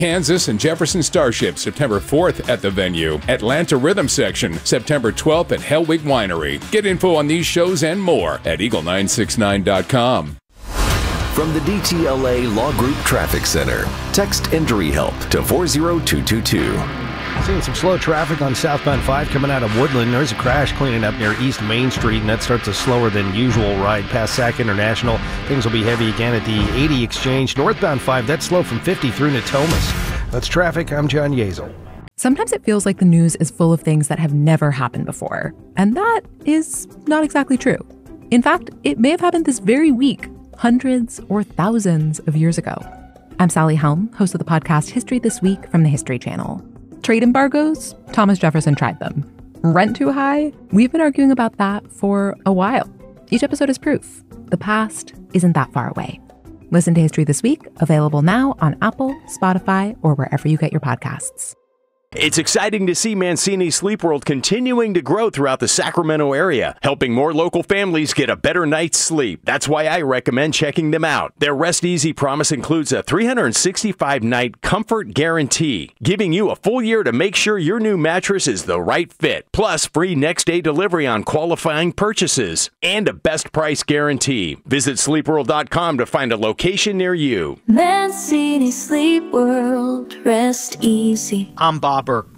Kansas and Jefferson Starship, September 4th at the venue. Atlanta Rhythm Section, September 12th at Hellwig Winery. Get info on these shows and more at eagle969.com. From the DTLA Law Group Traffic Center, text injury help to 40222. Seeing some slow traffic on southbound 5 coming out of Woodland. There's a crash cleaning up near East Main Street, and that starts a slower than usual ride past Sac International. Things will be heavy again at the 80 exchange. Northbound 5, that's slow from 50 through Natomas. That's traffic. I'm John Yezel. Sometimes it feels like the news is full of things that have never happened before. And that is not exactly true. In fact, it may have happened this very week, hundreds or thousands of years ago. I'm Sally Helm, host of the podcast History This Week from the History Channel. Trade embargoes? Thomas Jefferson tried them. Rent too high? We've been arguing about that for a while. Each episode is proof. The past isn't that far away. Listen to History This Week, available now on Apple, Spotify, or wherever you get your podcasts. It's exciting to see Mancini Sleep World continuing to grow throughout the Sacramento area, helping more local families get a better night's sleep. That's why I recommend checking them out. Their Rest Easy promise includes a 365-night comfort guarantee, giving you a full year to make sure your new mattress is the right fit, plus free next-day delivery on qualifying purchases, and a best price guarantee. Visit sleepworld.com to find a location near you. Mancini Sleep World, rest easy. I'm Bob Burke.